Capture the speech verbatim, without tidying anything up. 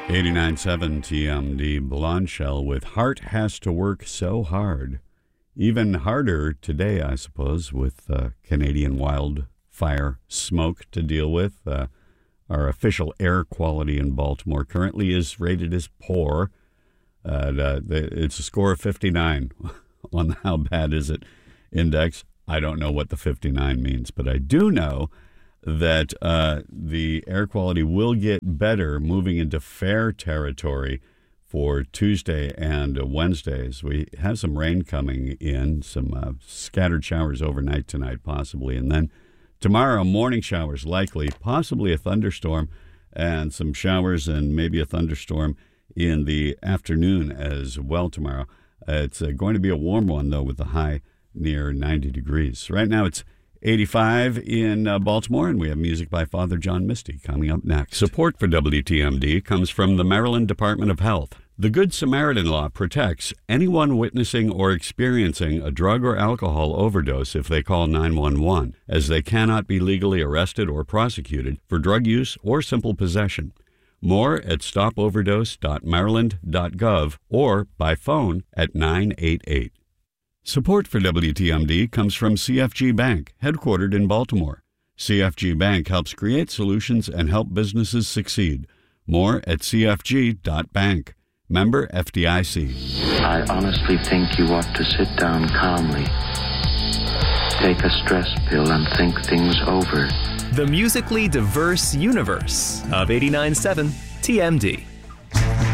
eighty-nine point seven T M D Blondshell with Heart Has to Work So Hard. Even harder today, I suppose, with uh, Canadian wildfire smoke to deal with. Uh, our official air quality in Baltimore currently is rated as poor. Uh, the, it's a score of fifty-nine on the how bad is it index. I don't know what the fifty-nine means, but I do know that uh, the air quality will get better moving into fair territory for Tuesday and uh, Wednesdays. We have some rain coming in, some uh, scattered showers overnight tonight possibly, and then tomorrow morning showers likely, possibly a thunderstorm, and some showers and maybe a thunderstorm in the afternoon as well tomorrow. Uh, it's uh, going to be a warm one, though, with the high near ninety degrees. Right now it's eighty-five in uh, Baltimore, and we have music by Father John Misty coming up next. Support for W T M D comes from the Maryland Department of Health. The Good Samaritan Law protects anyone witnessing or experiencing a drug or alcohol overdose if they call nine one one, as they cannot be legally arrested or prosecuted for drug use or simple possession. More at stop overdose dot maryland dot gov or by phone at nine eight eight. Support for W T M D comes from C F G Bank, headquartered in Baltimore. C F G Bank helps create solutions and help businesses succeed. More at c f g dot bank. Member F D I C. I honestly think you ought to sit down calmly, take a stress pill, and think things over. The musically diverse universe of eighty-nine point seven T M D.